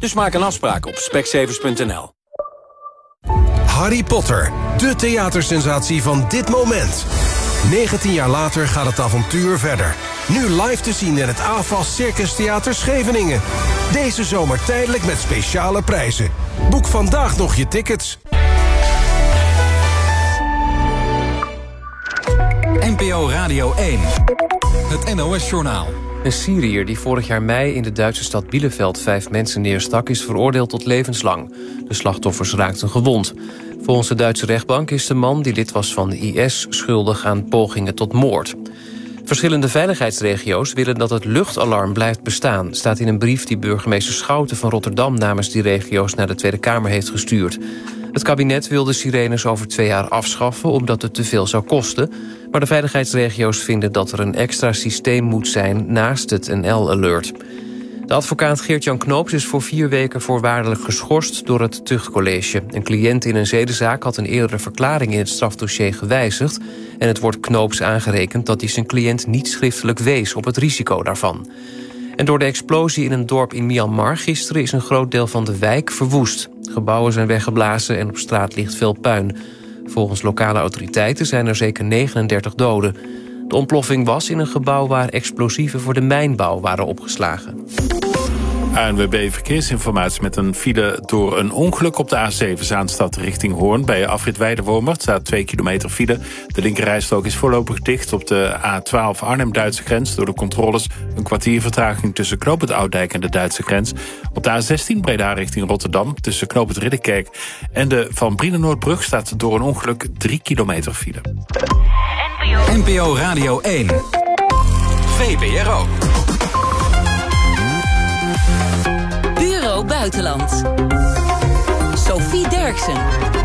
Dus maak een afspraak op specsavers.nl. Harry Potter, de theatersensatie van dit moment. 19 jaar later gaat het avontuur verder. Nu live te zien in het AFAS Circus Theater Scheveningen. Deze zomer tijdelijk met speciale prijzen. Boek vandaag nog je tickets. NPO Radio 1. Het NOS-journaal. Een Syriër die vorig jaar mei in de Duitse stad Bielefeld 5 mensen neerstak, is veroordeeld tot levenslang. De slachtoffers raakten gewond. Volgens de Duitse rechtbank is de man, die lid was van de IS, schuldig aan pogingen tot moord. Verschillende veiligheidsregio's willen dat het luchtalarm blijft bestaan, staat in een brief die burgemeester Schouten van Rotterdam namens die regio's naar de Tweede Kamer heeft gestuurd. Het kabinet wil de sirenes over 2 jaar afschaffen omdat het te veel zou kosten, maar de veiligheidsregio's vinden dat er een extra systeem moet zijn naast het NL-alert. De advocaat Geert-Jan Knoops is voor 4 weken voorwaardelijk geschorst door het tuchtcollege. Een cliënt in een zedenzaak had een eerdere verklaring in het strafdossier gewijzigd en het wordt Knoops aangerekend dat hij zijn cliënt niet schriftelijk wees op het risico daarvan. En door de explosie in een dorp in Myanmar gisteren is een groot deel van de wijk verwoest. Gebouwen zijn weggeblazen en op straat ligt veel puin. Volgens lokale autoriteiten zijn er zeker 39 doden. De ontploffing was in een gebouw waar explosieven voor de mijnbouw waren opgeslagen. ANWB Verkeersinformatie met een file door een ongeluk op de A7 Zaanstad richting Hoorn. Bij afrit Weidewormer staat 2 kilometer file. De linkerrijstrook is voorlopig dicht op de A12 Arnhem-Duitse grens. Door de controles een kwartier vertraging tussen Knoop Oudijk en de Duitse grens. Op de A16 Breda richting Rotterdam tussen Knoop Ridderkerk en de Van Brienenoordbrug staat door een ongeluk 3 kilometer file. NPO Radio 1. VPRO. Bureau Buitenland. Sophie Derksen.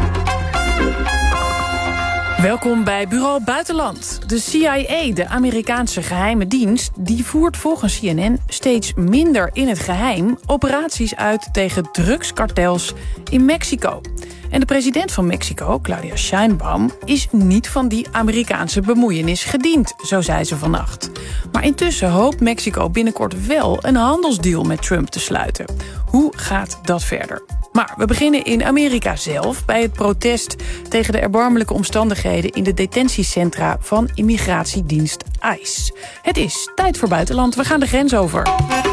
Welkom bij Bureau Buitenland. De CIA, de Amerikaanse geheime dienst, die voert volgens CNN steeds minder in het geheim operaties uit tegen drugskartels in Mexico. En de president van Mexico, Claudia Sheinbaum, is niet van die Amerikaanse bemoeienis gediend, zo zei ze vannacht. Maar intussen hoopt Mexico binnenkort wel een handelsdeal met Trump te sluiten. Hoe gaat dat verder? Maar we beginnen in Amerika zelf bij het protest tegen de erbarmelijke omstandigheden in de detentiecentra van immigratiedienst ICE. Het is tijd voor buitenland. We gaan de grens over.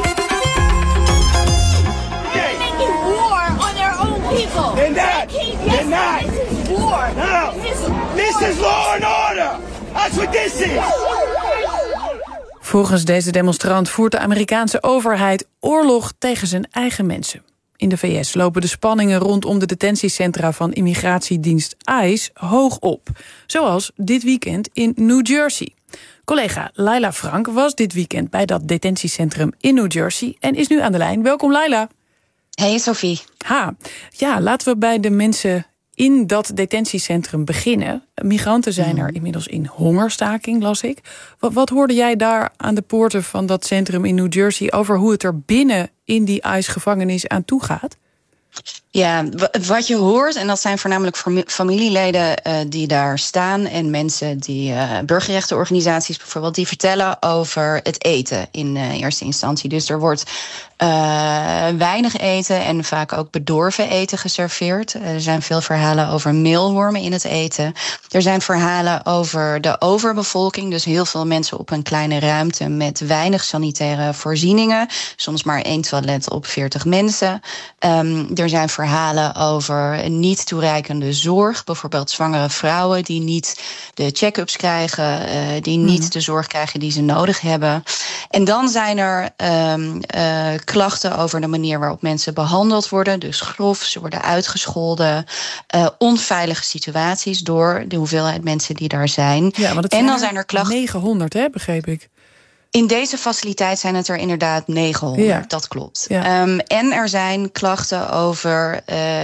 They're not. This is war. No. This is law and order. That's what this is. Volgens deze demonstrant voert de Amerikaanse overheid oorlog tegen zijn eigen mensen. In de VS lopen de spanningen rondom de detentiecentra van immigratiedienst ICE hoog op. Zoals dit weekend in New Jersey. Collega Laila Frank was dit weekend bij dat detentiecentrum in New Jersey en is nu aan de lijn. Welkom Laila. Hey Sophie. Ja, laten we bij de mensen in dat detentiecentrum beginnen. Migranten zijn er inmiddels in hongerstaking, las ik. Wat hoorde jij daar aan de poorten van dat centrum in New Jersey over hoe het er binnen in die ICE-gevangenis aan toe gaat? Ja, wat je hoort, en dat zijn voornamelijk familieleden die daar staan en mensen die burgerrechtenorganisaties bijvoorbeeld, die vertellen over het eten in eerste instantie. Dus er wordt weinig eten en vaak ook bedorven eten geserveerd. Er zijn veel verhalen over meelwormen in het eten. Er zijn verhalen over de overbevolking, dus heel veel mensen op een kleine ruimte met weinig sanitaire voorzieningen. Soms maar 1 toilet op 40 mensen. Er zijn verhalen over niet toereikende zorg. Bijvoorbeeld zwangere vrouwen die niet de check-ups krijgen, die niet de zorg krijgen die ze nodig hebben. En dan zijn er klachten over de manier waarop mensen behandeld worden. Dus grof, ze worden uitgescholden. Onveilige situaties door de hoeveelheid mensen die daar zijn. Ja, want en dan zijn er klachten. 900, hè, begreep ik. In deze faciliteit zijn het er inderdaad 900, ja. Dat klopt. Ja. En er zijn klachten over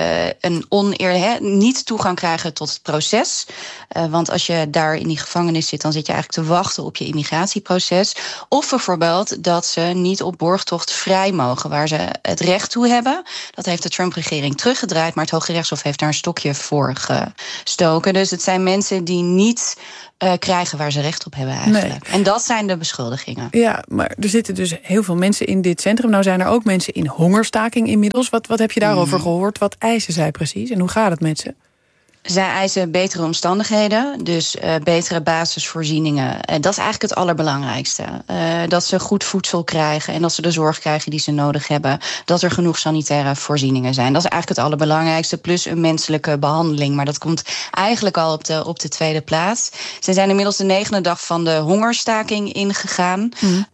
niet toegang krijgen tot het proces. Want als je daar in die gevangenis zit, dan zit je eigenlijk te wachten op je immigratieproces. Of bijvoorbeeld dat ze niet op borgtocht vrij mogen, waar ze het recht toe hebben. Dat heeft de Trump-regering teruggedraaid, maar het Hoge Rechtshof heeft daar een stokje voor gestoken. Dus het zijn mensen die niet krijgen waar ze recht op hebben eigenlijk. Nee. En dat zijn de beschuldigingen. betogingen. Ja, maar er zitten dus heel veel mensen in dit centrum. Nou zijn er ook mensen in hongerstaking inmiddels. Wat heb je daarover gehoord? Wat eisen zij precies en hoe gaat het met ze? Zij eisen betere omstandigheden, dus betere basisvoorzieningen. Dat is eigenlijk het allerbelangrijkste. Dat ze goed voedsel krijgen en dat ze de zorg krijgen die ze nodig hebben. Dat er genoeg sanitaire voorzieningen zijn. Dat is eigenlijk het allerbelangrijkste, plus een menselijke behandeling. Maar dat komt eigenlijk al op de tweede plaats. Ze zijn inmiddels de 9e dag van de hongerstaking ingegaan.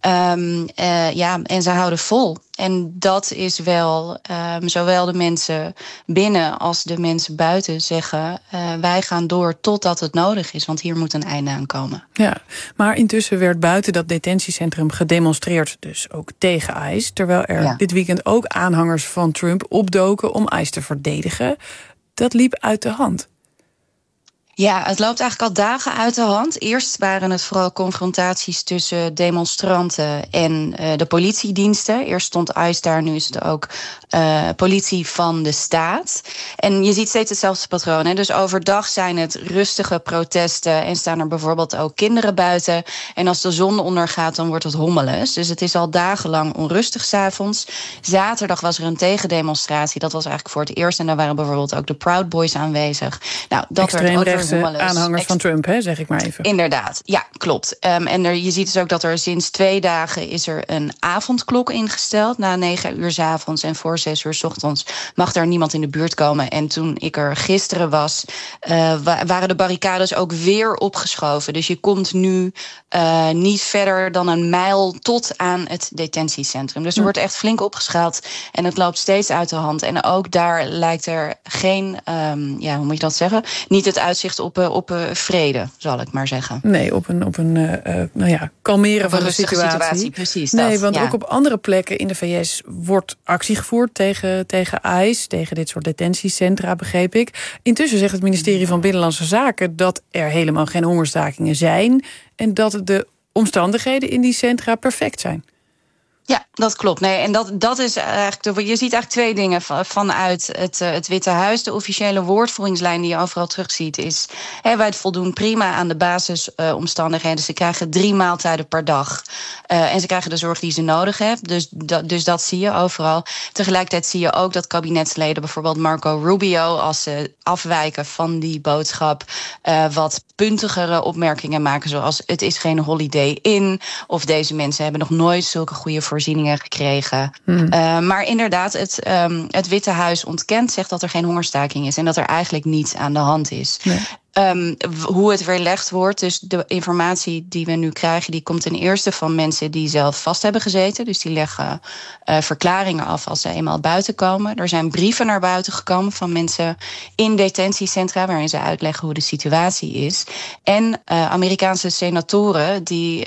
En ze houden vol. En dat is wel, zowel de mensen binnen als de mensen buiten zeggen, wij gaan door totdat het nodig is, want hier moet een einde aan komen. Ja, maar intussen werd buiten dat detentiecentrum gedemonstreerd, dus ook tegen ICE. Terwijl er dit weekend ook aanhangers van Trump opdoken om ICE te verdedigen. Dat liep uit de hand. Ja, het loopt eigenlijk al dagen uit de hand. Eerst waren het vooral confrontaties tussen demonstranten en de politiediensten. Eerst stond ICE daar, nu is het ook politie van de staat. En je ziet steeds hetzelfde patroon. Hè? Dus overdag zijn het rustige protesten en staan er bijvoorbeeld ook kinderen buiten. En als de zon ondergaat, dan wordt het hommeles. Dus het is al dagenlang onrustig 's avonds. Zaterdag was er een tegendemonstratie. Dat was eigenlijk voor het eerst. En daar waren bijvoorbeeld ook de Proud Boys aanwezig. Nou, dat werd ook weer aanhangers van Trump, hè, zeg ik maar even. Inderdaad, ja, klopt. En je ziet dus ook dat er sinds 2 dagen is er een avondklok ingesteld. Na 9 uur 's avonds en voor 6 uur 's ochtends mag er niemand in de buurt komen. En toen ik er gisteren was, waren de barricades ook weer opgeschoven. Dus je komt nu niet verder dan een mijl tot aan het detentiecentrum. Dus er wordt echt flink opgeschaald en het loopt steeds uit de hand. En ook daar lijkt er geen, hoe moet je dat zeggen? Niet het uitzicht op vrede, zal ik maar zeggen. Nee, op een kalmeren van de situatie. Precies. Nee, want ook op andere plekken in de VS wordt actie gevoerd tegen ICE, tegen dit soort detentiecentra, begreep ik. Intussen zegt het ministerie van Binnenlandse Zaken dat er helemaal geen hongerstakingen zijn en dat de omstandigheden in die centra perfect zijn. Ja, dat klopt. Nee, en dat is eigenlijk. Je ziet eigenlijk 2 dingen vanuit het Witte Huis. De officiële woordvoeringslijn die je overal terugziet is: wij voldoen prima aan de basisomstandigheden. Ze krijgen 3 maaltijden per dag. En ze krijgen de zorg die ze nodig hebben. Dus dat zie je overal. Tegelijkertijd zie je ook dat kabinetsleden, bijvoorbeeld Marco Rubio, als ze afwijken van die boodschap, wat puntigere opmerkingen maken, zoals het is geen holiday in, of deze mensen hebben nog nooit zulke goede voorzieningen gekregen. Maar inderdaad, het Witte Huis ontkent, zegt dat er geen hongerstaking is en dat er eigenlijk niets aan de hand is. Nee. Hoe het weerlegd wordt, dus de informatie die we nu krijgen, die komt ten eerste van mensen die zelf vast hebben gezeten. Dus die leggen verklaringen af als ze eenmaal buiten komen. Er zijn brieven naar buiten gekomen van mensen in detentiecentra waarin ze uitleggen hoe de situatie is. En Amerikaanse senatoren die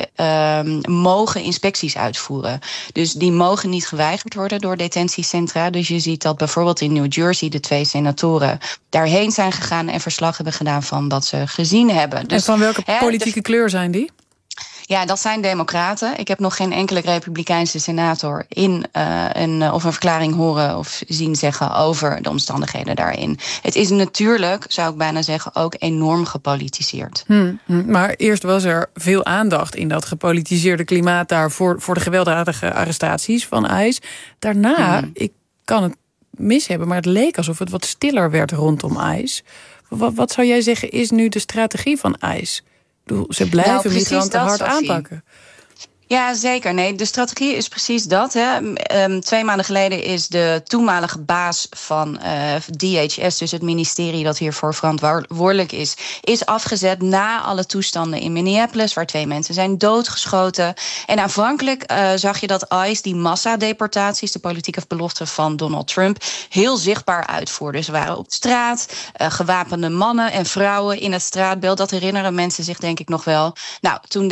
mogen inspecties uitvoeren. Dus die mogen niet geweigerd worden door detentiecentra. Dus je ziet dat bijvoorbeeld in New Jersey de 2 senatoren daarheen zijn gegaan en verslag hebben gedaan van wat ze gezien hebben. Dus, en van welke politieke kleur zijn die? Ja, dat zijn democraten. Ik heb nog geen enkele republikeinse senator in een verklaring horen of zien zeggen over de omstandigheden daarin. Het is natuurlijk, zou ik bijna zeggen, ook enorm gepolitiseerd. Maar eerst was er veel aandacht in dat gepolitiseerde klimaat daar voor de gewelddadige arrestaties van ICE. Daarna, ik kan het mis hebben, maar het leek alsof het wat stiller werd rondom ICE. Wat zou jij zeggen is nu de strategie van ICE? Ze blijven migranten hard aanpakken. Ja, zeker. Nee, de strategie is precies dat. 2 maanden geleden is de toenmalige baas van DHS, dus het ministerie dat hiervoor verantwoordelijk is afgezet na alle toestanden in Minneapolis, waar 2 mensen zijn doodgeschoten. En aanvankelijk zag je dat ICE die massadeportaties, de politieke belofte van Donald Trump, heel zichtbaar uitvoerde. Ze waren op straat, gewapende mannen en vrouwen in het straatbeeld. Dat herinneren mensen zich denk ik nog wel. Nou, toen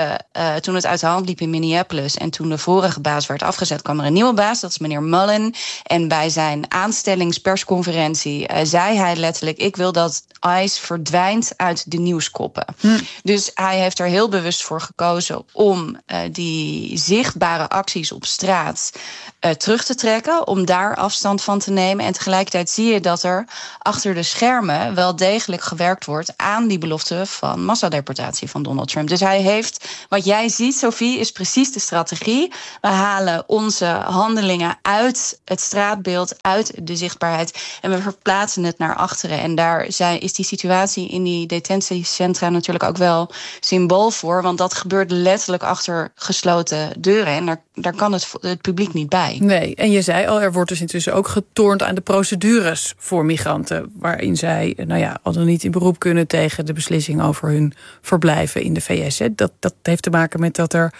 het uit de hand liep in Minneapolis en toen de vorige baas werd afgezet, kwam er een nieuwe baas, dat is meneer Mullen. En bij zijn aanstellingspersconferentie zei hij letterlijk: ik wil dat ICE verdwijnt uit de nieuwskoppen. Dus hij heeft er heel bewust voor gekozen om die zichtbare acties op straat terug te trekken, om daar afstand van te nemen. En tegelijkertijd zie je dat er achter de schermen wel degelijk gewerkt wordt aan die belofte van massadeportatie van Donald Trump. Dus hij heeft, wat jij ziet, Sophie, is precies de strategie. We halen onze handelingen uit het straatbeeld, uit de zichtbaarheid, en we verplaatsen het naar achteren. En daar is die situatie in die detentiecentra natuurlijk ook wel symbool voor, want dat gebeurt letterlijk achter gesloten deuren. En daar kan het publiek niet bij. Nee, en je zei al, er wordt dus intussen ook getornd aan de procedures voor migranten, waarin zij, al dan niet in beroep kunnen tegen de beslissing over hun verblijven in de VS. Dat heeft te maken met dat er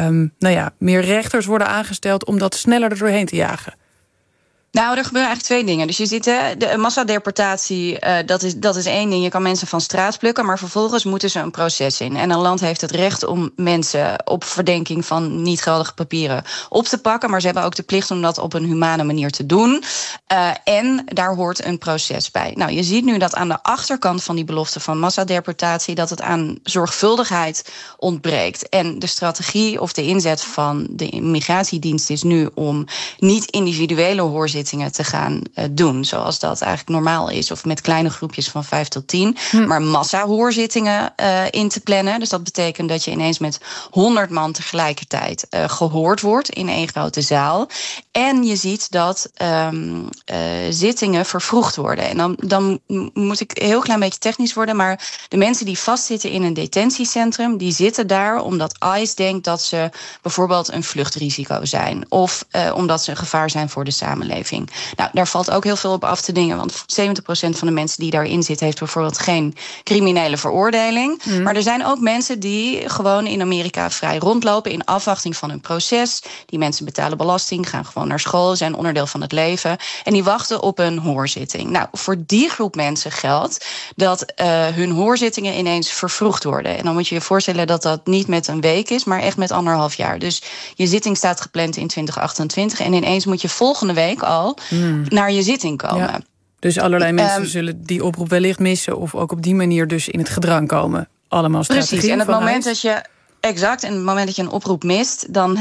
meer rechters worden aangesteld om dat sneller er doorheen te jagen. Nou, er gebeuren eigenlijk twee dingen. Dus je ziet, de massadeportatie, dat is één ding. Je kan mensen van straat plukken, maar vervolgens moeten ze een proces in. En een land heeft het recht om mensen op verdenking van niet geldige papieren op te pakken, maar ze hebben ook de plicht om dat op een humane manier te doen. En daar hoort een proces bij. Nou, je ziet nu dat aan de achterkant van die belofte van massadeportatie dat het aan zorgvuldigheid ontbreekt. En de strategie of de inzet van de immigratiedienst is nu om niet individuele hoorzittingen te gaan doen, zoals dat eigenlijk normaal is, of met kleine groepjes van 5 tot 10, maar massa-hoorzittingen in te plannen. Dus dat betekent dat je ineens met 100 man tegelijkertijd gehoord wordt in één grote zaal. En je ziet dat zittingen vervroegd worden. En dan moet ik een heel klein beetje technisch worden, maar de mensen die vastzitten in een detentiecentrum, die zitten daar omdat ICE denkt dat ze bijvoorbeeld een vluchtrisico zijn, of omdat ze een gevaar zijn voor de samenleving. Nou, daar valt ook heel veel op af te dingen, want 70% van de mensen die daarin zitten heeft bijvoorbeeld geen criminele veroordeling. Maar er zijn ook mensen die gewoon in Amerika vrij rondlopen in afwachting van hun proces. Die mensen betalen belasting, gaan gewoon naar school, zijn onderdeel van het leven en die wachten op een hoorzitting. Nou, voor die groep mensen geldt dat hun hoorzittingen ineens vervroegd worden. En dan moet je je voorstellen dat dat niet met een week is, maar echt met 1,5 jaar. Dus je zitting staat gepland in 2028 en ineens moet je volgende week al naar je zitting komen. Ja. Dus allerlei mensen zullen die oproep wellicht missen of ook op die manier dus in het gedrang komen. Allemaal strategie. Precies, en het moment dat je exact, en het moment dat je een oproep mist, dan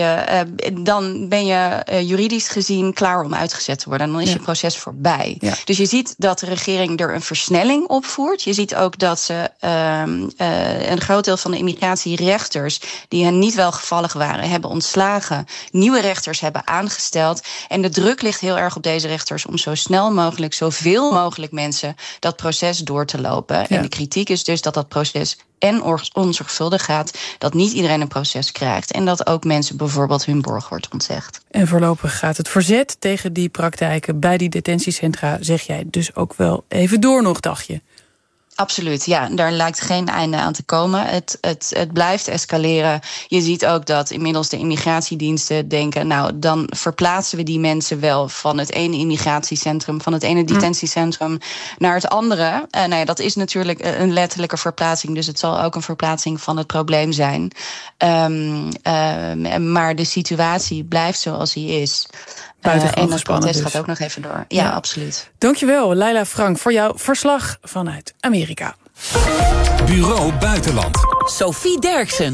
ben je juridisch gezien klaar om uitgezet te worden. En dan is je proces voorbij. Ja. Dus je ziet dat de regering er een versnelling op voert. Je ziet ook dat ze een groot deel van de immigratierechters die hen niet welgevallig waren, hebben ontslagen, nieuwe rechters hebben aangesteld. En de druk ligt heel erg op deze rechters om zo snel mogelijk, zoveel mogelijk mensen dat proces door te lopen. Ja. En de kritiek is dus dat dat proces en onzorgvuldig gaat, dat niet iedereen een proces krijgt en dat ook mensen bijvoorbeeld hun borg wordt ontzegd. En voorlopig gaat het verzet tegen die praktijken bij die detentiecentra, zeg jij, dus ook wel even door nog, dacht je? Absoluut, ja. Daar lijkt geen einde aan te komen. Het blijft escaleren. Je ziet ook dat inmiddels de immigratiediensten denken, nou, dan verplaatsen we die mensen wel van het ene immigratiecentrum, van het ene detentiecentrum naar het andere. Dat is natuurlijk een letterlijke verplaatsing, dus het zal ook een verplaatsing van het probleem zijn. Maar de situatie blijft zoals die is. En het protest gaat ook nog even door. Ja, absoluut. Dankjewel, Leila Frank, voor jouw verslag vanuit Amerika. Bureau Buitenland. Sophie Derksen.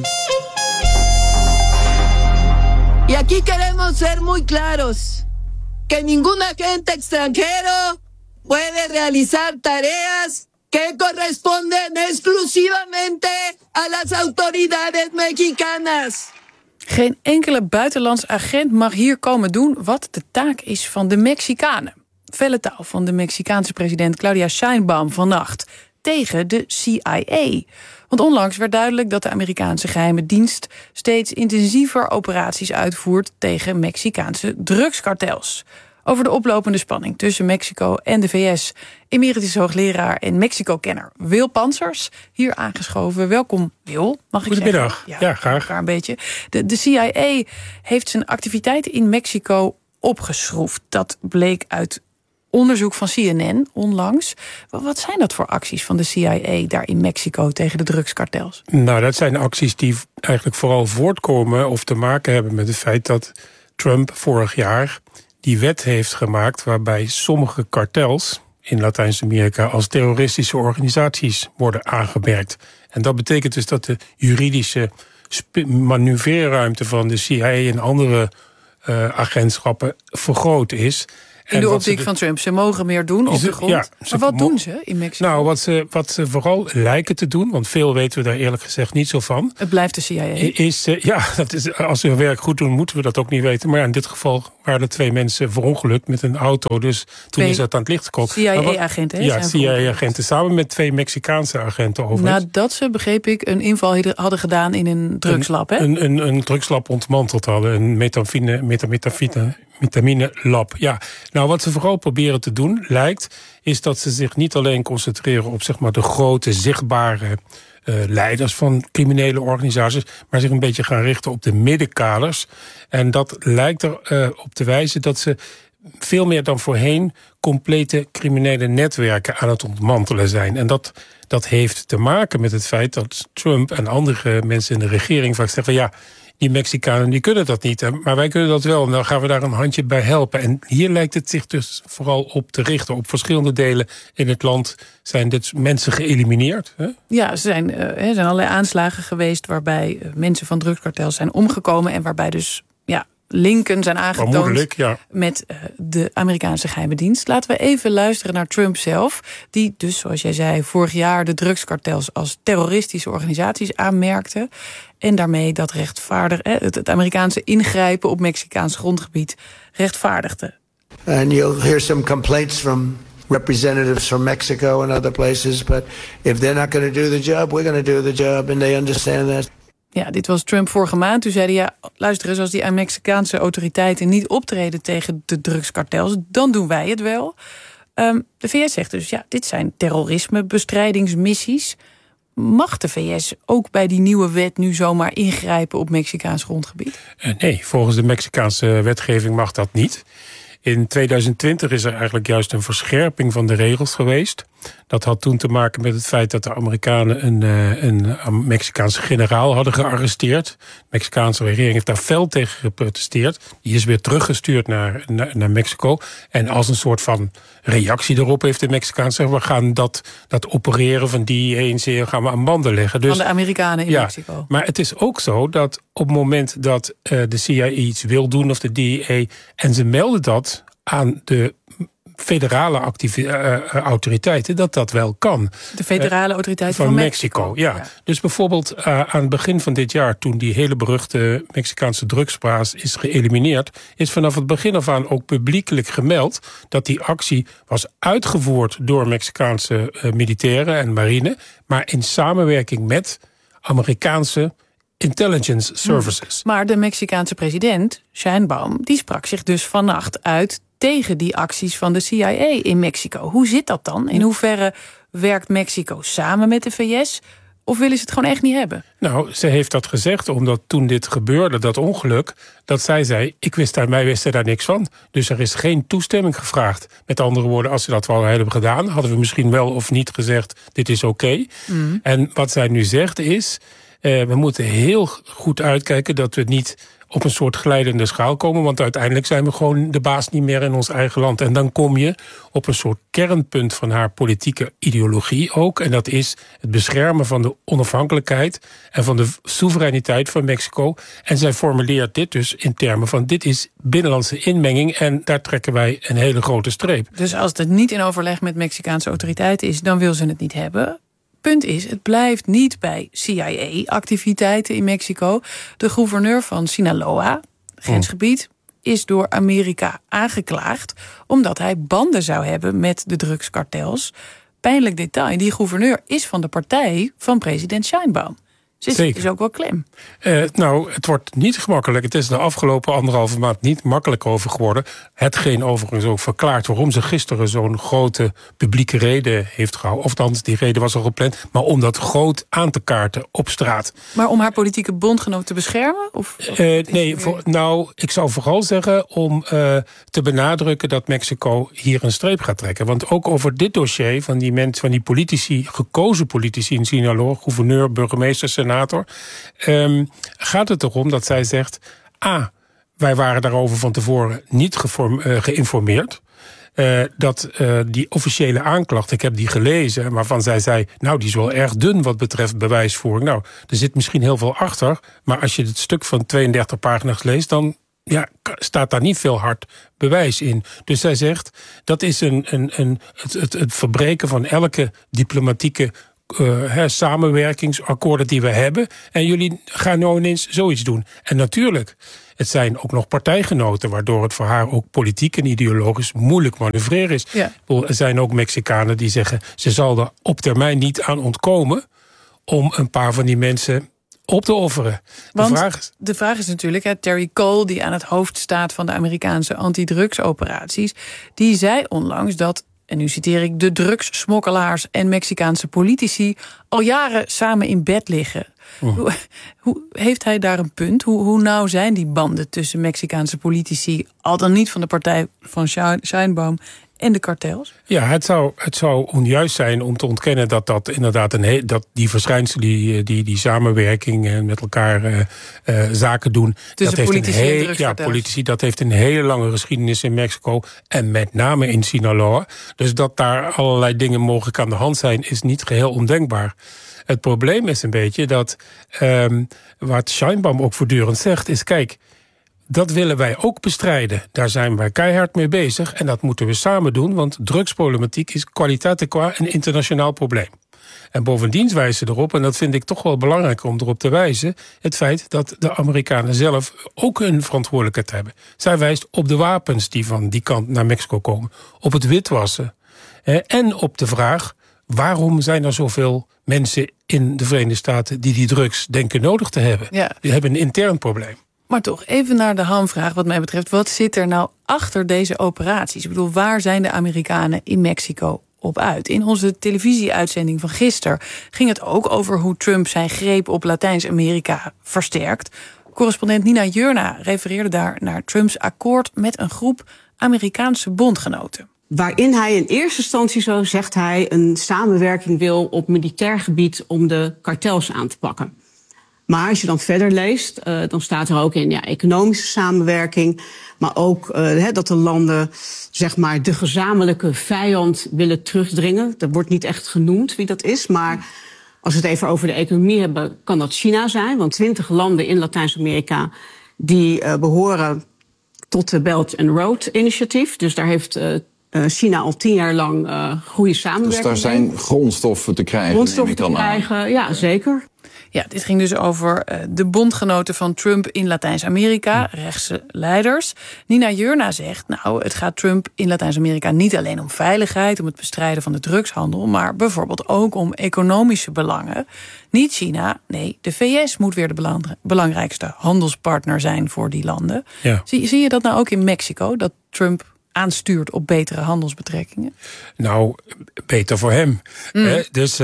Y aquí queremos ser muy claros. Que ningún agente extranjero puede realizar tareas que corresponden exclusivamente a las autoridades mexicanas. Geen enkele buitenlands agent mag hier komen doen wat de taak is van de Mexicanen. Felle taal van de Mexicaanse president Claudia Sheinbaum vannacht tegen de CIA. Want onlangs werd duidelijk dat de Amerikaanse geheime dienst steeds intensiever operaties uitvoert tegen Mexicaanse drugskartels. Over de oplopende spanning tussen Mexico en de VS. Emeritus hoogleraar en Mexico-kenner Wil Pansers, hier aangeschoven. Welkom, Wil. Mag ik Goedemiddag. zeggen? Ja, graag. Een beetje. De CIA heeft zijn activiteiten in Mexico opgeschroefd. Dat bleek uit onderzoek van CNN onlangs. Wat zijn dat voor acties van de CIA daar in Mexico tegen de drugskartels? Nou, dat zijn acties die eigenlijk vooral voortkomen of te maken hebben met het feit dat Trump vorig jaar die wet heeft gemaakt waarbij sommige kartels in Latijns-Amerika als terroristische organisaties worden aangemerkt. En dat betekent dus dat de juridische manoeuvreerruimte van de CIA en andere agentschappen vergroot is. In de optiek van Trump. Ze mogen meer doen op de grond. Ja, maar wat doen ze in Mexico? Nou, wat ze vooral lijken te doen, want veel weten we daar eerlijk gezegd niet zo van. Het blijft de CIA. Als we hun werk goed doen, moeten we dat ook niet weten. Maar ja, in dit geval waren er 2 mensen verongelukt met een auto. Dus toen is dat aan het licht gekomen. CIA-agenten, Ja, CIA-agenten samen met 2 Mexicaanse agenten overigens. Nadat ze, begreep ik, een inval hadden gedaan in een drugslab, hè? Een drugslab ontmanteld hadden. Een metamine lab. Ja, nou wat ze vooral proberen te doen, lijkt, is dat ze zich niet alleen concentreren op zeg maar de grote, zichtbare leiders van criminele organisaties, maar zich een beetje gaan richten op de middenkaders. En dat lijkt erop te wijzen dat ze veel meer dan voorheen complete criminele netwerken aan het ontmantelen zijn. En dat heeft te maken met het feit dat Trump en andere mensen in de regering vaak zeggen van ja, die Mexicanen die kunnen dat niet, maar wij kunnen dat wel. En dan gaan we daar een handje bij helpen. En hier lijkt het zich dus vooral op te richten. Op verschillende delen in het land zijn dit mensen geëlimineerd. Hè? Ja, er zijn allerlei aanslagen geweest waarbij mensen van drugskartels zijn omgekomen en waarbij dus linken zijn aangetoond met de Amerikaanse geheime dienst. Laten we even luisteren naar Trump zelf, die dus, zoals jij zei, vorig jaar de drugskartels als terroristische organisaties aanmerkte en daarmee dat het Amerikaanse ingrijpen op Mexicaans grondgebied rechtvaardigde. And you'll hear some complaints from representatives from Mexico and other places, but if they're not going to do the job, we're going to do the job, and they understand that. Ja, dit was Trump vorige maand. Toen zei hij, luister eens, als die Mexicaanse autoriteiten niet optreden tegen de drugskartels, dan doen wij het wel. De VS zegt dus, dit zijn terrorismebestrijdingsmissies. Mag de VS ook bij die nieuwe wet nu zomaar ingrijpen op Mexicaans grondgebied? Nee, volgens de Mexicaanse wetgeving mag dat niet. In 2020 is er eigenlijk juist een verscherping van de regels geweest. Dat had toen te maken met het feit dat de Amerikanen een Mexicaanse generaal hadden gearresteerd. De Mexicaanse regering heeft daar fel tegen geprotesteerd. Die is weer teruggestuurd naar Mexico. En als een soort van reactie erop heeft de Mexicaanse gezegd, we gaan dat opereren van die eens gaan we aan banden leggen. Dus, van de Amerikanen in Mexico. Maar het is ook zo dat op het moment dat de CIA iets wil doen of de DEA en ze melden dat aan de federale autoriteiten, dat wel kan. De federale autoriteiten van Mexico. Ja. Dus bijvoorbeeld aan het begin van dit jaar, toen die hele beruchte Mexicaanse drugsbaas is geëlimineerd, is vanaf het begin af aan ook publiekelijk gemeld dat die actie was uitgevoerd door Mexicaanse militairen en marine, maar in samenwerking met Amerikaanse intelligence services. Maar de Mexicaanse president, Sheinbaum, die sprak zich dus vannacht uit tegen die acties van de CIA in Mexico. Hoe zit dat dan? In hoeverre werkt Mexico samen met de VS? Of willen ze het gewoon echt niet hebben? Nou, ze heeft dat gezegd omdat toen dit gebeurde, dat ongeluk, dat zij zei, wij wisten daar niks van. Dus er is geen toestemming gevraagd. Met andere woorden, als ze dat wel hebben gedaan, hadden we misschien wel of niet gezegd, dit is oké. En wat zij nu zegt is, we moeten heel goed uitkijken dat we niet op een soort glijdende schaal komen, want uiteindelijk zijn we gewoon de baas niet meer in ons eigen land. En dan kom je op een soort kernpunt van haar politieke ideologie ook, en dat is het beschermen van de onafhankelijkheid en van de soevereiniteit van Mexico. En zij formuleert dit dus in termen van, dit is binnenlandse inmenging en daar trekken wij een hele grote streep. Dus als het niet in overleg met Mexicaanse autoriteiten is, dan wil ze het niet hebben. Punt is, het blijft niet bij CIA-activiteiten in Mexico. De gouverneur van Sinaloa, grensgebied, is door Amerika aangeklaagd omdat hij banden zou hebben met de drugskartels. Pijnlijk detail, die gouverneur is van de partij van president Sheinbaum. Dus het is ook wel klem. Het wordt niet gemakkelijk. Het is de afgelopen 1,5 maand niet makkelijk over geworden. Hetgeen overigens ook verklaart waarom ze gisteren zo'n grote publieke rede heeft gehouden. Of althans, die rede was al gepland. Maar om dat groot aan te kaarten op straat. Maar om haar politieke bondgenoot te beschermen? Ik zou vooral zeggen om te benadrukken dat Mexico hier een streep gaat trekken. Want ook over dit dossier van die mensen, van die politici, gekozen politici in Sinaloa, gouverneur, burgemeester, senator, gaat het erom dat zij zegt, wij waren daarover van tevoren niet geïnformeerd. Dat die officiële aanklacht, ik heb die gelezen, waarvan zij zei, die is wel erg dun wat betreft bewijsvoering. Er zit misschien heel veel achter, maar als je het stuk van 32 pagina's leest, dan staat daar niet veel hard bewijs in. Dus zij zegt, dat is het verbreken van elke diplomatieke samenwerkingsakkoorden die we hebben. En jullie gaan nou ineens zoiets doen. En natuurlijk, het zijn ook nog partijgenoten, waardoor het voor haar ook politiek en ideologisch moeilijk manoeuvreren is. Ja. Er zijn ook Mexicanen die zeggen, ze zal er op termijn niet aan ontkomen om een paar van die mensen op te offeren. De vraag is natuurlijk, Terry Cole, die aan het hoofd staat van de Amerikaanse antidrugsoperaties, die zei onlangs dat, en nu citeer ik, de drugssmokkelaars en Mexicaanse politici al jaren samen in bed liggen. Hoe heeft hij daar een punt? Hoe nauw zijn die banden tussen Mexicaanse politici, al dan niet van de partij van Sheinbaum, en de kartels? Ja, het zou onjuist zijn om te ontkennen dat inderdaad dat die verschijnselen, die samenwerking met elkaar zaken doen. Tussen dat politici heeft en drugskartels. Politici, dat heeft een hele lange geschiedenis in Mexico en met name in Sinaloa. Dus dat daar allerlei dingen mogelijk aan de hand zijn, is niet geheel ondenkbaar. Het probleem is een beetje dat wat Sheinbaum ook voortdurend zegt is, kijk, dat willen wij ook bestrijden. Daar zijn wij keihard mee bezig en dat moeten we samen doen, want drugsproblematiek is kwaliteit qua een internationaal probleem. En bovendien wijzen ze erop, en dat vind ik toch wel belangrijk om erop te wijzen, het feit dat de Amerikanen zelf ook een verantwoordelijkheid hebben. Zij wijst op de wapens die van die kant naar Mexico komen, op het witwassen en op de vraag, waarom zijn er zoveel mensen in de Verenigde Staten die drugs denken nodig te hebben? Ja. Die hebben een intern probleem. Maar toch, even naar de hamvraag wat mij betreft. Wat zit er nou achter deze operaties? Ik bedoel, waar zijn de Amerikanen in Mexico op uit? In onze televisieuitzending van gisteren ging het ook over hoe Trump zijn greep op Latijns-Amerika versterkt. Correspondent Nina Jurna refereerde daar naar Trumps akkoord met een groep Amerikaanse bondgenoten. Waarin hij in eerste instantie, zo zegt hij, een samenwerking wil op militair gebied om de kartels aan te pakken. Maar als je dan verder leest, dan staat er ook in economische samenwerking, maar ook dat de landen zeg maar de gezamenlijke vijand willen terugdringen. Dat wordt niet echt genoemd wie dat is, maar als we het even over de economie hebben, kan dat China zijn. Want 20 landen in Latijns-Amerika die behoren tot de Belt and Road Initiative. Dus daar heeft China al 10 jaar lang goede samenwerking. Dus daar zijn grondstoffen te krijgen. Grondstoffen te krijgen, ja, zeker. Ja, dit ging dus over de bondgenoten van Trump in Latijns-Amerika, rechtse leiders. Nina Jurna zegt, het gaat Trump in Latijns-Amerika niet alleen om veiligheid, om het bestrijden van de drugshandel, maar bijvoorbeeld ook om economische belangen. Niet China, nee, de VS moet weer de belangrijkste handelspartner zijn voor die landen. Ja. Zie je dat nou ook in Mexico, dat Trump aanstuurt op betere handelsbetrekkingen? Nou, beter voor hem. Dus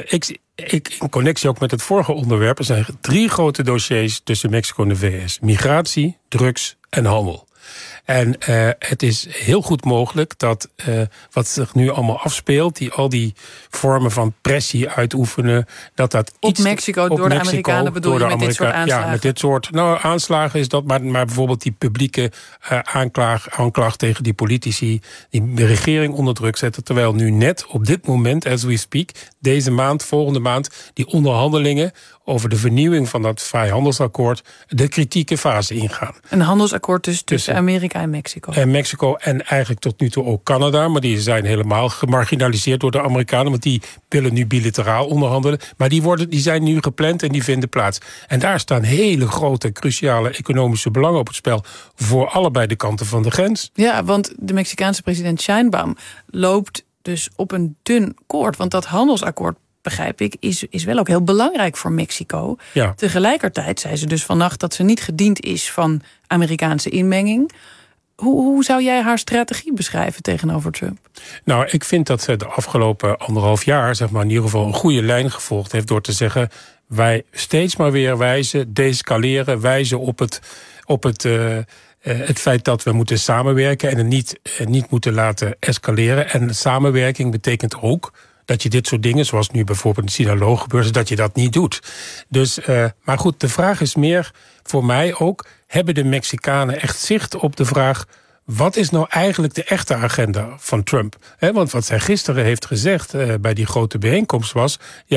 in connectie ook met het vorige onderwerp, er zijn 3 grote dossiers tussen Mexico en de VS. Migratie, drugs en handel. En het is heel goed mogelijk dat wat zich nu allemaal afspeelt, al die vormen van pressie uitoefenen, dat op Mexico door de Amerikanen bedoel je met dit soort aanslagen? Ja, met dit soort aanslagen is dat, maar bijvoorbeeld die publieke aanklacht tegen die politici, die de regering onder druk zetten, terwijl nu net op dit moment, as we speak, deze maand, volgende maand, die onderhandelingen over de vernieuwing van dat vrijhandelsakkoord de kritieke fase ingaan. Een handelsakkoord dus tussen Amerika en Mexico. En Mexico en eigenlijk tot nu toe ook Canada, maar die zijn helemaal gemarginaliseerd door de Amerikanen, want die willen nu bilateraal onderhandelen. Maar die zijn nu gepland en die vinden plaats. En daar staan hele grote, cruciale economische belangen op het spel voor allebei de kanten van de grens. Ja, want de Mexicaanse president Sheinbaum loopt dus op een dun koord, want dat handelsakkoord, begrijp ik, is wel ook heel belangrijk voor Mexico. Ja. Tegelijkertijd zei ze dus vannacht dat ze niet gediend is van Amerikaanse inmenging. Hoe zou jij haar strategie beschrijven tegenover Trump? Nou, ik vind dat ze de afgelopen 1,5 jaar, zeg maar, in ieder geval een goede lijn gevolgd heeft door te zeggen, wij steeds maar weer wijzen, descaleren, wijzen op het feit dat we moeten samenwerken en het niet moeten laten escaleren. En samenwerking betekent ook dat je dit soort dingen, zoals nu bijvoorbeeld in Sinaloa gebeurt, dat je dat niet doet. Dus, maar goed, de vraag is meer voor mij ook, hebben de Mexicanen echt zicht op de vraag, wat is nou eigenlijk de echte agenda van Trump? Want wat zij gisteren heeft gezegd bij die grote bijeenkomst was...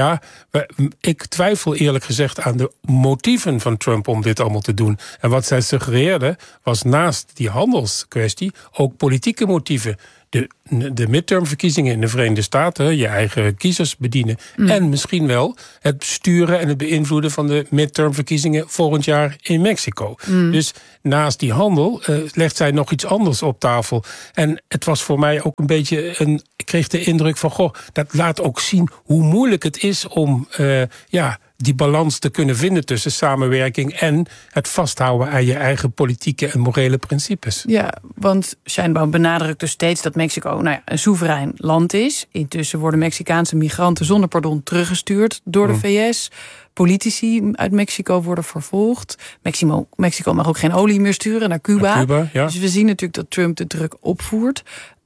ik twijfel eerlijk gezegd aan de motieven van Trump om dit allemaal te doen. En wat zij suggereerde was naast die handelskwestie ook politieke motieven. De midtermverkiezingen in de Verenigde Staten, je eigen kiezers bedienen. En misschien wel het sturen en het beïnvloeden van de midtermverkiezingen volgend jaar in Mexico. Dus naast die handel legt zij nog iets anders op tafel. En het was voor mij ook een beetje ik kreeg de indruk van, dat laat ook zien hoe moeilijk het is om die balans te kunnen vinden tussen samenwerking en het vasthouden aan je eigen politieke en morele principes. Ja, want Sheinbaum benadrukt dus steeds dat Mexico een soeverein land is. Intussen worden Mexicaanse migranten zonder pardon teruggestuurd door de VS. Politici uit Mexico worden vervolgd. Mexico mag ook geen olie meer sturen naar Cuba. Dus we zien natuurlijk dat Trump de druk opvoert.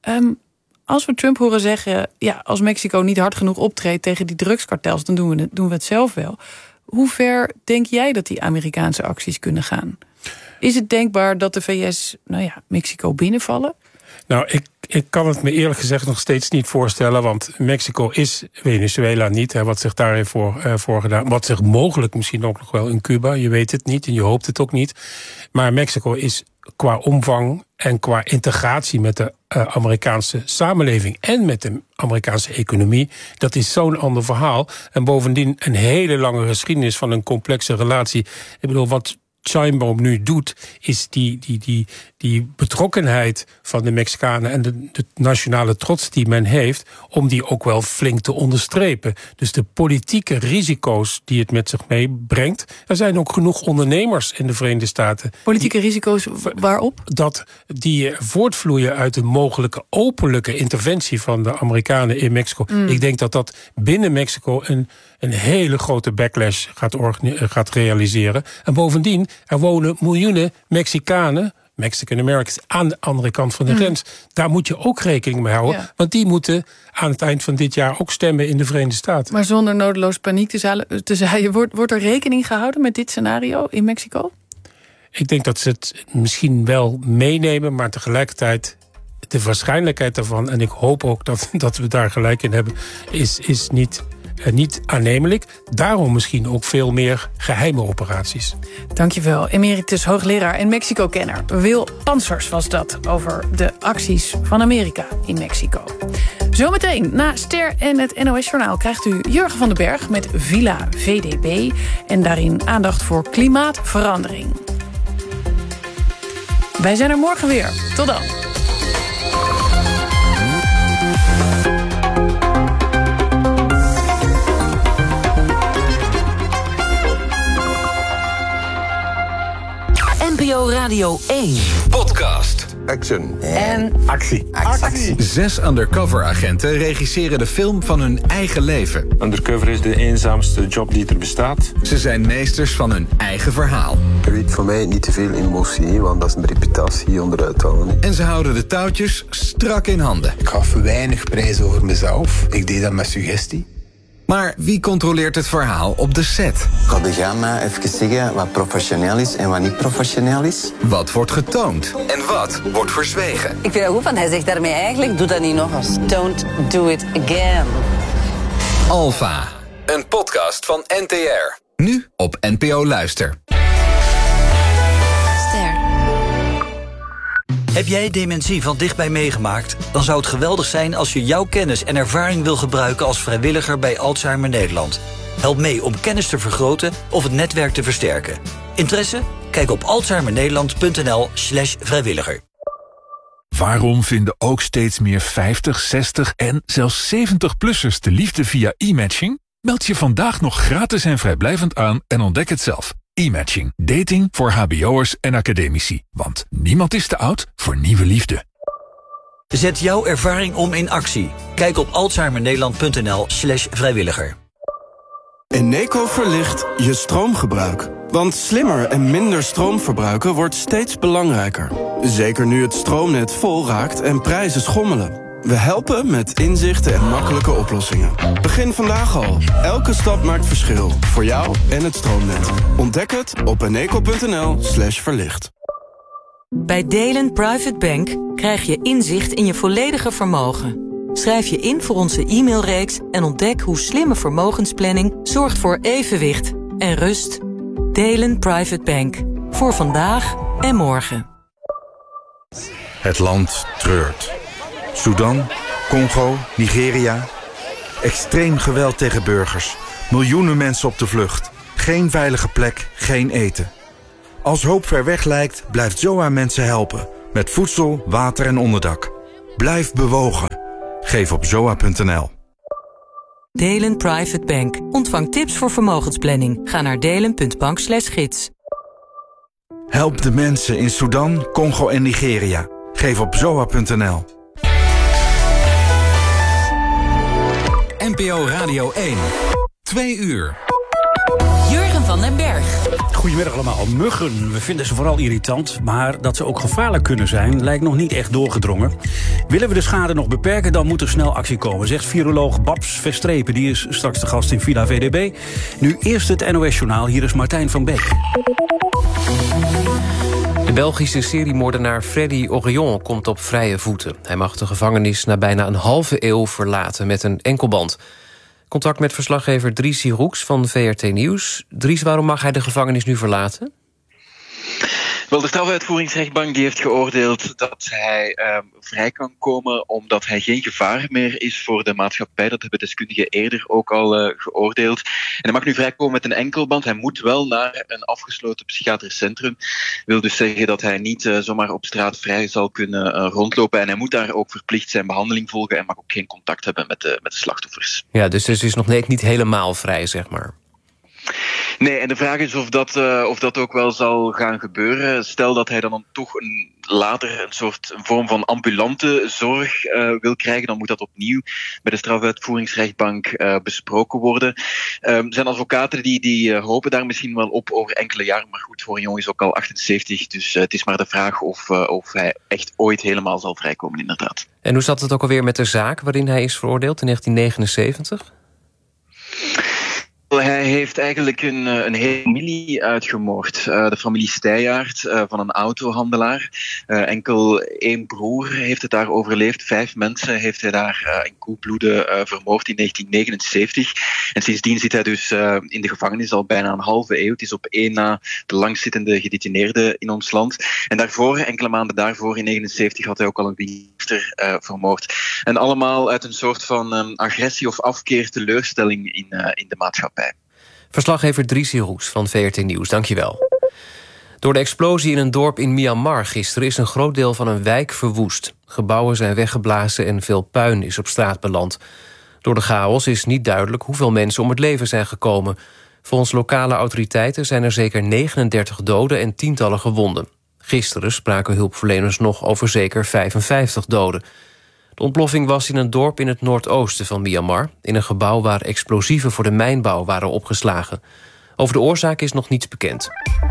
Als we Trump horen zeggen, als Mexico niet hard genoeg optreedt tegen die drugskartels, dan doen we het zelf wel. Hoe ver denk jij dat die Amerikaanse acties kunnen gaan? Is het denkbaar dat de VS, Mexico binnenvallen? Nou, ik kan het me eerlijk gezegd nog steeds niet voorstellen, want Mexico is Venezuela niet. Wat zich daar heeft voor gedaan. Wat zich mogelijk misschien ook nog wel in Cuba. Je weet het niet en je hoopt het ook niet. Maar Mexico is qua omvang en qua integratie met de Amerikaanse samenleving en met de Amerikaanse economie, dat is zo'n ander verhaal. En bovendien een hele lange geschiedenis van een complexe relatie. Ik bedoel, wat Sheinbaum nu doet, is die betrokkenheid van de Mexicanen en de nationale trots die men heeft, om die ook wel flink te onderstrepen. Dus de politieke risico's die het met zich meebrengt. Er zijn ook genoeg ondernemers in de Verenigde Staten. Politieke risico's waarop? Dat die voortvloeien uit een mogelijke openlijke interventie van de Amerikanen in Mexico. Ik denk dat binnen Mexico een hele grote backlash gaat realiseren. En bovendien, er wonen miljoenen Mexicanen, Mexican Americans, aan de andere kant van de grens. Daar moet je ook rekening mee houden. Ja. Want die moeten aan het eind van dit jaar ook stemmen in de Verenigde Staten. Maar zonder nodeloos paniek te zaaien, wordt er rekening gehouden met dit scenario in Mexico? Ik denk dat ze het misschien wel meenemen, maar tegelijkertijd de waarschijnlijkheid daarvan, en ik hoop ook dat we daar gelijk in hebben, is niet aannemelijk. Daarom misschien ook veel meer geheime operaties. Dankjewel, emeritus hoogleraar en Mexico-kenner Wil Pansers was dat over de acties van Amerika in Mexico. Zometeen, na Ster en het NOS-journaal krijgt u Jurgen van den Berg met Villa VDB en daarin aandacht voor klimaatverandering. Wij zijn er morgen weer. Tot dan. NPO Radio 1. Podcast. Action. En actie. 6 undercover-agenten regisseren de film van hun eigen leven. Undercover is de eenzaamste job die er bestaat. Ze zijn meesters van hun eigen verhaal. Er weet voor mij niet te veel emotie, want dat is mijn reputatie onderuit te halen. En ze houden de touwtjes strak in handen. Ik gaf weinig prijs over mezelf. Ik deed dat met suggestie. Maar wie controleert het verhaal op de set? Ik ga de gamma even zeggen wat professioneel is en wat niet professioneel is. Wat wordt getoond en wat wordt verzwegen? Ik vind het goed, want hij zegt daarmee eigenlijk, doe dat niet nog eens. Don't do it again. Alpha, een podcast van NTR. Nu op NPO Luister. Heb jij dementie van dichtbij meegemaakt? Dan zou het geweldig zijn als je jouw kennis en ervaring wil gebruiken als vrijwilliger bij Alzheimer Nederland. Help mee om kennis te vergroten of het netwerk te versterken. Interesse? Kijk op alzheimernederland.nl/vrijwilliger. Waarom vinden ook steeds meer 50, 60 en zelfs 70-plussers de liefde via e-matching? Meld je vandaag nog gratis en vrijblijvend aan en ontdek het zelf. E-matching. Dating voor hbo'ers en academici. Want niemand is te oud voor nieuwe liefde. Zet jouw ervaring om in actie. Kijk op alzheimernederland.nl/vrijwilliger. Eneco verlicht je stroomgebruik. Want slimmer en minder stroom verbruiken wordt steeds belangrijker. Zeker nu het stroomnet vol raakt en prijzen schommelen. We helpen met inzichten en makkelijke oplossingen. Begin vandaag al. Elke stap maakt verschil. Voor jou en het stroomnet. Ontdek het op eneco.nl/verlicht. Bij Delen Private Bank krijg je inzicht in je volledige vermogen. Schrijf je in voor onze e-mailreeks en ontdek hoe slimme vermogensplanning zorgt voor evenwicht en rust. Delen Private Bank. Voor vandaag en morgen. Het land treurt. Sudan, Congo, Nigeria. Extreem geweld tegen burgers. Miljoenen mensen op de vlucht. Geen veilige plek, geen eten. Als hoop ver weg lijkt, blijft ZOA mensen helpen. Met voedsel, water en onderdak. Blijf bewogen. Geef op zoa.nl. Delen Private Bank. Ontvang tips voor vermogensplanning. Ga naar delen.bank/gids. Help de mensen in Sudan, Congo en Nigeria. Geef op zoa.nl. NPO Radio 1. 2 uur. Jurgen van den Berg. Goedemiddag allemaal. Muggen, we vinden ze vooral irritant, maar dat ze ook gevaarlijk kunnen zijn lijkt nog niet echt doorgedrongen. Willen we de schade nog beperken, dan moet er snel actie komen, zegt viroloog Babs Verstrepen. Die is straks de gast in Villa VDB. Nu eerst het NOS-journaal, hier is Martijn van Beek. De Belgische seriemoordenaar Freddy Orion komt op vrije voeten. Hij mag de gevangenis na bijna een halve eeuw verlaten met een enkelband. Contact met verslaggever Dries Roeks van VRT Nieuws. Dries, waarom mag hij de gevangenis nu verlaten? Wel, de strafuitvoeringsrechtbank die heeft geoordeeld dat hij vrij kan komen omdat hij geen gevaar meer is voor de maatschappij. Dat hebben deskundigen eerder ook al geoordeeld. En hij mag nu vrijkomen met een enkelband. Hij moet wel naar een afgesloten psychiatrisch centrum. Wil dus zeggen dat hij niet zomaar op straat vrij zal kunnen rondlopen. En hij moet daar ook verplicht zijn behandeling volgen en mag ook geen contact hebben met de slachtoffers. Ja, dus het is nog niet helemaal vrij, zeg maar. Nee, en de vraag is of dat ook wel zal gaan gebeuren. Stel dat hij dan toch later een vorm van ambulante zorg wil krijgen, dan moet dat opnieuw bij de strafuitvoeringsrechtbank besproken worden. Zijn advocaten die hopen daar misschien wel op over enkele jaren, maar goed, voor een jongen is ook al 78, dus het is maar de vraag of hij echt ooit helemaal zal vrijkomen, inderdaad. En hoe zat het ook alweer met de zaak waarin hij is veroordeeld in 1979? Hij heeft eigenlijk een hele familie uitgemoord. De familie Steyjaert van een autohandelaar. Enkel 1 broer heeft het daar overleefd. 5 mensen heeft hij daar in koelbloeden vermoord in 1979. En sindsdien zit hij dus in de gevangenis al bijna een halve eeuw. Het is op 1 na de langzittende gedetineerde in ons land. En daarvoor, enkele maanden daarvoor, in 1979, had hij ook al een winter vermoord. En allemaal uit een soort van agressie of afkeer, teleurstelling in de maatschappij. Verslaggever Dries Roeks van VRT Nieuws, dankjewel. Door de explosie in een dorp in Myanmar gisteren is een groot deel van een wijk verwoest. Gebouwen zijn weggeblazen en veel puin is op straat beland. Door de chaos is niet duidelijk hoeveel mensen om het leven zijn gekomen. Volgens lokale autoriteiten zijn er zeker 39 doden en tientallen gewonden. Gisteren spraken hulpverleners nog over zeker 55 doden. De ontploffing was in een dorp in het noordoosten van Myanmar, in een gebouw waar explosieven voor de mijnbouw waren opgeslagen. Over de oorzaak is nog niets bekend.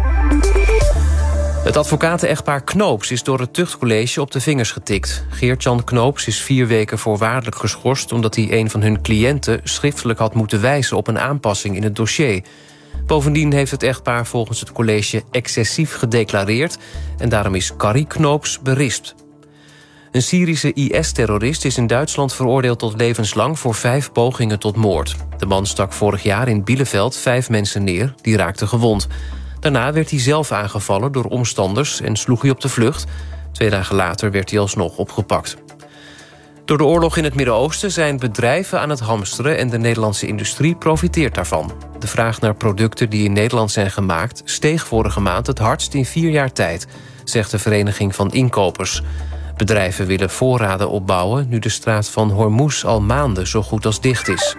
Het advocaten-echtpaar Knoops is door het tuchtcollege op de vingers getikt. Geert-Jan Knoops is 4 weken voorwaardelijk geschorst omdat hij een van hun cliënten schriftelijk had moeten wijzen op een aanpassing in het dossier. Bovendien heeft het echtpaar volgens het college excessief gedeclareerd en daarom is Carrie Knoops berispt. Een Syrische IS-terrorist is in Duitsland veroordeeld tot levenslang voor 5 pogingen tot moord. De man stak vorig jaar in Bielefeld 5 mensen neer, die raakten gewond. Daarna werd hij zelf aangevallen door omstanders en sloeg hij op de vlucht. 2 dagen later werd hij alsnog opgepakt. Door de oorlog in het Midden-Oosten zijn bedrijven aan het hamsteren en de Nederlandse industrie profiteert daarvan. De vraag naar producten die in Nederland zijn gemaakt steeg vorige maand het hardst in 4 jaar tijd, zegt de Vereniging van Inkopers. Bedrijven willen voorraden opbouwen nu de straat van Hormuz al maanden zo goed als dicht is.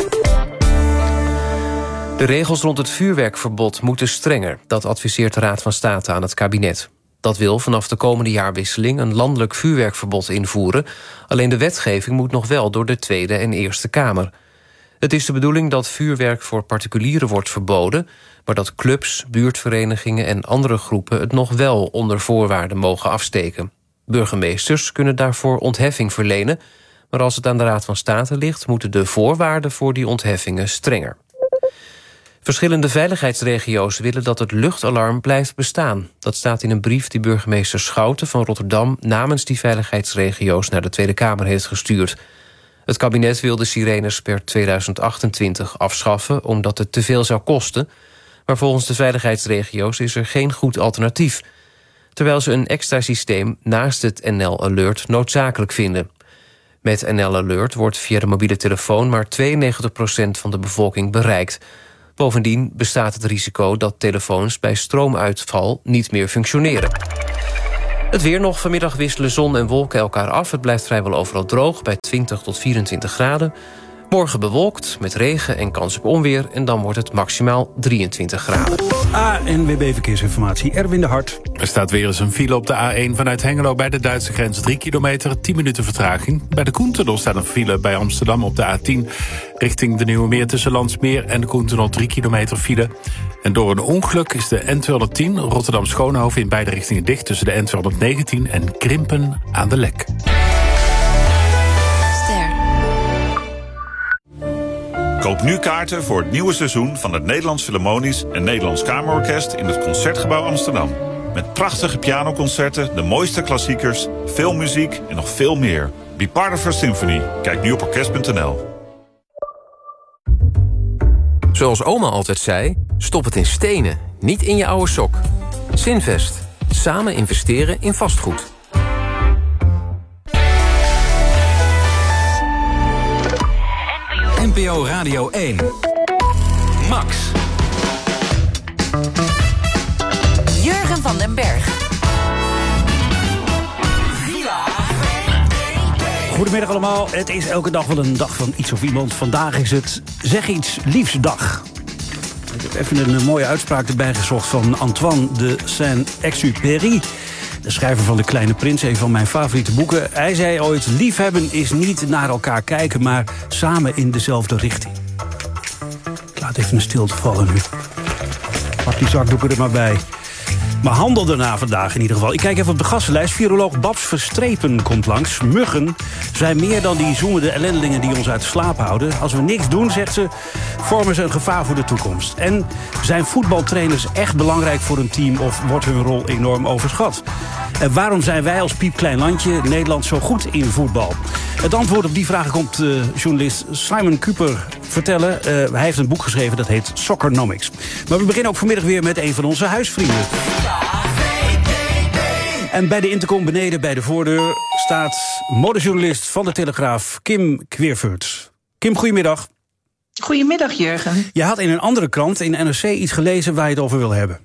De regels rond het vuurwerkverbod moeten strenger. Dat adviseert de Raad van State aan het kabinet. Dat wil vanaf de komende jaarwisseling een landelijk vuurwerkverbod invoeren. Alleen de wetgeving moet nog wel door de Tweede en Eerste Kamer. Het is de bedoeling dat vuurwerk voor particulieren wordt verboden, maar dat clubs, buurtverenigingen en andere groepen het nog wel onder voorwaarden mogen afsteken. Burgemeesters kunnen daarvoor ontheffing verlenen, maar als het aan de Raad van State ligt, moeten de voorwaarden voor die ontheffingen strenger. Verschillende veiligheidsregio's willen dat het luchtalarm blijft bestaan. Dat staat in een brief die burgemeester Schouten van Rotterdam namens die veiligheidsregio's naar de Tweede Kamer heeft gestuurd. Het kabinet wil de sirenes per 2028 afschaffen omdat het te veel zou kosten. Maar volgens de veiligheidsregio's is er geen goed alternatief. Terwijl ze een extra systeem naast het NL Alert noodzakelijk vinden. Met NL Alert wordt via de mobiele telefoon maar 92% van de bevolking bereikt. Bovendien bestaat het risico dat telefoons bij stroomuitval niet meer functioneren. Het weer nog. Vanmiddag wisselen zon en wolken elkaar af. Het blijft vrijwel overal droog bij 20 tot 24 graden. Morgen bewolkt met regen en kans op onweer. En dan wordt het maximaal 23 graden. ANWB Verkeersinformatie, Erwin de Hart. Er staat weer eens een file op de A1 vanuit Hengelo bij de Duitse grens. 3 kilometer, 10 minuten vertraging. Bij de Koentunnel staat een file bij Amsterdam op de A10. Richting de Nieuwe Meer tussen Landsmeer en de Koentunnel 3 kilometer file. En door een ongeluk is de N210 Rotterdam-Schoonhoven in beide richtingen dicht tussen de N219 en Krimpen aan de Lek. Koop nu kaarten voor het nieuwe seizoen van het Nederlands Philharmonisch en Nederlands Kamerorkest in het Concertgebouw Amsterdam. Met prachtige pianoconcerten, de mooiste klassiekers, veel muziek en nog veel meer. Be part of our symphony. Kijk nu op orkest.nl. Zoals oma altijd zei, stop het in stenen, niet in je oude sok. Zinvest. Samen investeren in vastgoed. NPO Radio 1. Max. Jurgen van den Berg. Goedemiddag allemaal. Het is elke dag wel een dag van iets of iemand. Vandaag is het Zeg iets liefs dag. Ik heb even een mooie uitspraak erbij gezocht van Antoine de Saint-Exupéry. De schrijver van De Kleine Prins, een van mijn favoriete boeken. Hij zei ooit, liefhebben is niet naar elkaar kijken, maar samen in dezelfde richting. Ik laat even een stilte vallen nu. Pak die zakdoeken er maar bij. Maar handel daarna vandaag in ieder geval. Ik kijk even op de gastenlijst. Viroloog Babs Verstrepen komt langs. Muggen zijn meer dan die zoemende ellendelingen die ons uit de slaap houden. Als we niks doen, zegt ze, vormen ze een gevaar voor de toekomst. En zijn voetbaltrainers echt belangrijk voor een team of wordt hun rol enorm overschat? En waarom zijn wij als piepklein landje Nederland zo goed in voetbal? Het antwoord op die vragen komt journalist Simon Cooper vertellen. Hij heeft een boek geschreven dat heet Soccernomics. Maar we beginnen ook vanmiddag weer met een van onze huisvrienden. En bij de intercom beneden bij de voordeur staat modejournalist van de Telegraaf Kim Queervoort. Kim, goedemiddag. Goedemiddag, Jurgen. Je had in een andere krant, in NRC, iets gelezen waar je het over wil hebben.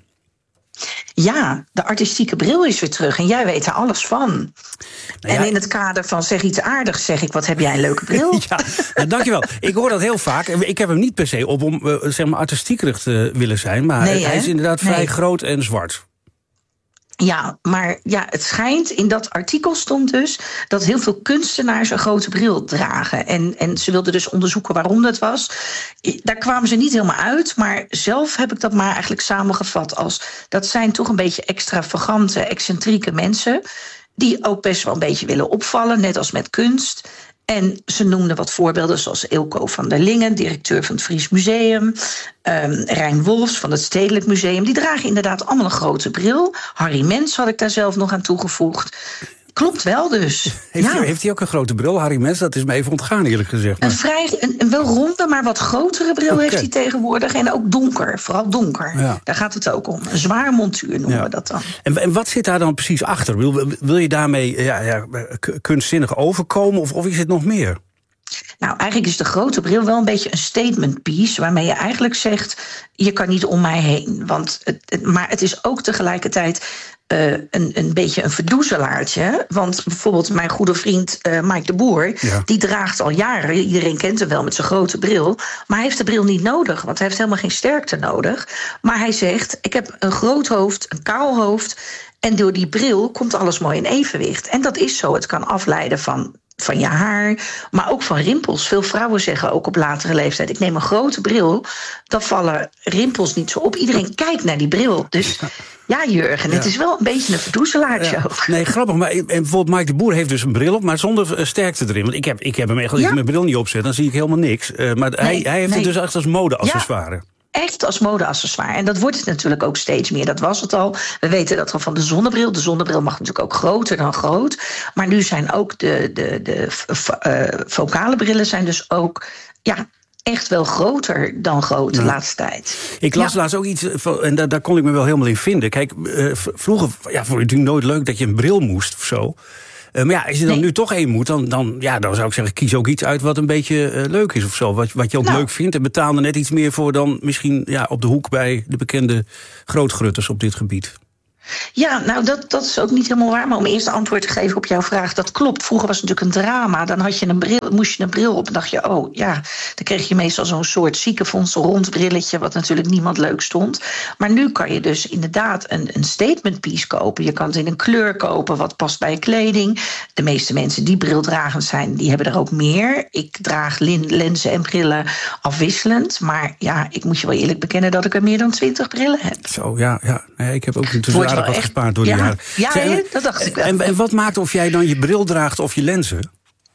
Ja, de artistieke bril is weer terug en jij weet er alles van. Nou ja, en in het kader van zeg iets aardigs zeg ik, wat heb jij een leuke bril. Ja, nou, dankjewel. Ik hoor dat heel vaak. Ik heb hem niet per se op om zeg maar artistiekerig te willen zijn, maar Nee, hij is inderdaad vrij Nee. groot en zwart. Ja, maar ja, het schijnt, in dat artikel stond dus dat heel veel kunstenaars een grote bril dragen. En ze wilden dus onderzoeken waarom dat was. Daar kwamen ze niet helemaal uit, maar zelf heb ik dat maar eigenlijk samengevat als dat zijn toch een beetje extravagante, excentrieke mensen die ook best wel een beetje willen opvallen, net als met kunst. En ze noemden wat voorbeelden zoals Eelco van der Lingen, directeur van het Fries Museum. Rijn Wolfs van het Stedelijk Museum. Die dragen inderdaad allemaal een grote bril. Harry Mens had ik daar zelf nog aan toegevoegd. Klopt wel dus. Heeft hij ook een grote bril, Harry Mens? Dat is me even ontgaan, eerlijk gezegd. Maar... Een wel ronde, maar wat grotere bril Oké. heeft hij tegenwoordig. En ook donker, vooral donker. Ja. Daar gaat het ook om. Een zwaar montuur noemen we dat dan. En wat zit daar dan precies achter? Wil je daarmee kunstzinnig overkomen of is het nog meer? Nou, eigenlijk is de grote bril wel een beetje een statement piece, waarmee je eigenlijk zegt, je kan niet om mij heen. Maar het is ook tegelijkertijd een beetje een verdoezelaartje. Want bijvoorbeeld mijn goede vriend Mike de Boer, die draagt al jaren, iedereen kent hem wel met zijn grote bril, maar hij heeft de bril niet nodig, want hij heeft helemaal geen sterkte nodig. Maar hij zegt, ik heb een groot hoofd, een kaal hoofd, en door die bril komt alles mooi in evenwicht. En dat is zo, het kan afleiden van je haar, maar ook van rimpels. Veel vrouwen zeggen ook op latere leeftijd, ik neem een grote bril, dan vallen rimpels niet zo op. Iedereen kijkt naar die bril. Dus ja, Jurgen, het is wel een beetje een verdoezelaartje ook. Nee, grappig. Maar bijvoorbeeld Mike de Boer heeft dus een bril op, maar zonder sterkte erin. Want ik heb hem echt, als ik mijn bril niet opzet, dan zie ik helemaal niks. Maar hij heeft het dus echt als mode-accessoire. echt als modeaccessoire. En dat wordt het natuurlijk ook steeds meer. Dat was het al. We weten dat al van de zonnebril. De zonnebril mag natuurlijk ook groter dan groot. Maar nu zijn ook de focale brillen zijn dus ook echt wel groter dan groot de laatste tijd. Ik las laatst ook iets, en daar kon ik me wel helemaal in vinden. Kijk, vroeger vond je het natuurlijk nooit leuk dat je een bril moest of zo. Maar als je dan nu toch één moet, dan zou ik zeggen, kies ook iets uit wat een beetje leuk is of zo. Wat je ook leuk vindt en betaal er net iets meer voor dan misschien op de hoek bij de bekende grootgrutters op dit gebied. Ja, nou dat is ook niet helemaal waar. Maar om eerst antwoord te geven op jouw vraag, dat klopt. Vroeger was het natuurlijk een drama. Dan had je moest je een bril op en dacht je, dan kreeg je meestal zo'n soort ziekenfonds rond brilletje, wat natuurlijk niemand leuk stond. Maar nu kan je dus inderdaad een statement piece kopen. Je kan het in een kleur kopen wat past bij je kleding. De meeste mensen die brildragend zijn, die hebben er ook meer. Ik draag lenzen en brillen afwisselend. Maar ik moet je wel eerlijk bekennen dat ik er meer dan 20 brillen heb. Zo, ik heb ook intussen aardig wat gespaard door de jaren. Ja, dat dacht ik wel. En wat maakt of jij dan je bril draagt of je lenzen?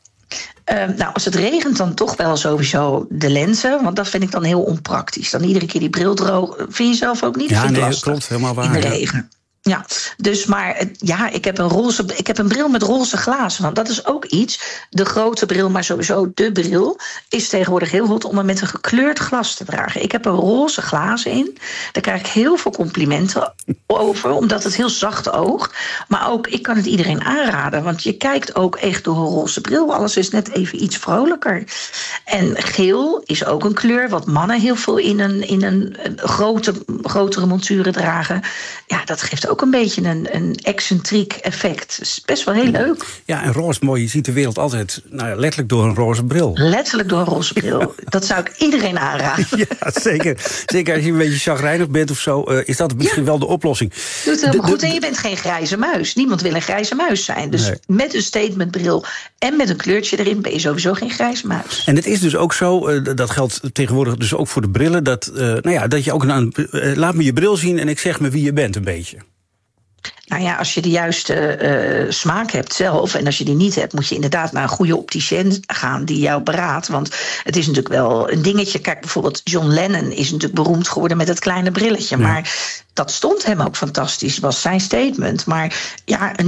Als het regent, dan toch wel sowieso de lenzen. Want dat vind ik dan heel onpraktisch. Dan iedere keer die bril droog. Vind je zelf ook niet? Dat klopt, helemaal waar. In de regen. Ja, dus ik heb een bril met roze glazen. Want dat is ook iets. De grote bril, maar sowieso de bril, is tegenwoordig heel hot om er met een gekleurd glas te dragen. Ik heb er roze glazen in. Daar krijg ik heel veel complimenten over, omdat het heel zacht oogt. Maar ook, ik kan het iedereen aanraden. Want je kijkt ook echt door een roze bril. Alles is net even iets vrolijker. En geel is ook een kleur wat mannen heel veel in een grotere monturen dragen. Ja, dat geeft ook een beetje een excentriek effect. Dat is best wel heel leuk. Ja, en roze mooi. Je ziet de wereld altijd letterlijk door een roze bril. Letterlijk door een roze bril. Dat zou ik iedereen aanraden. Ja, zeker. Zeker als je een beetje chagrijnig bent of zo, is dat misschien wel de oplossing. Doet het helemaal goed. En je bent geen grijze muis. Niemand wil een grijze muis zijn. Dus met een statementbril en met een kleurtje erin ben je sowieso geen grijze muis. En het is dus ook zo, dat geldt tegenwoordig dus ook voor de brillen, dat je ook laat me je bril zien en ik zeg me wie je bent een beetje. Nou ja, als je de juiste smaak hebt zelf, en als je die niet hebt, moet je inderdaad naar een goede opticien gaan die jou beraadt. Want het is natuurlijk wel een dingetje. Kijk, bijvoorbeeld John Lennon is natuurlijk beroemd geworden met het kleine brilletje. Ja. Maar dat stond hem ook fantastisch, was zijn statement. Maar een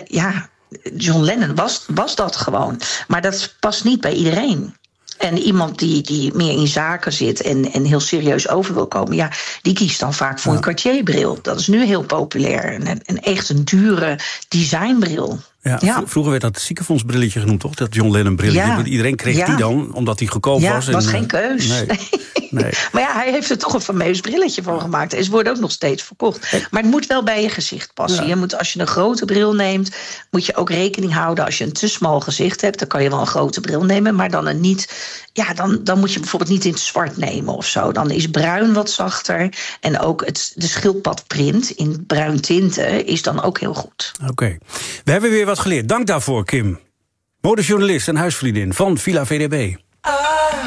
John Lennon was dat gewoon. Maar dat past niet bij iedereen. En iemand die meer in zaken zit en heel serieus over wil komen, die kiest dan vaak voor een Cartier-bril. Dat is nu heel populair. En echt een dure designbril. Ja. Vroeger werd dat het ziekenfondsbrilletje genoemd, toch? Dat John Lennon brilletje. Ja. Iedereen kreeg die dan, omdat hij goedkoop was. Ja, was geen keus. Nee. Maar hij heeft er toch een fameus brilletje van gemaakt. En ze worden ook nog steeds verkocht. Maar het moet wel bij je gezicht passen. Ja. Als je een grote bril neemt, moet je ook rekening houden. Als je een te smal gezicht hebt, dan kan je wel een grote bril nemen. Maar dan dan moet je bijvoorbeeld niet in het zwart nemen of zo. Dan is bruin wat zachter. En ook de schildpadprint in bruin tinten is dan ook heel goed. Oké. We hebben weer wat geleerd. Dank daarvoor, Kim. Modejournalist en huisvriendin van Villa VDB.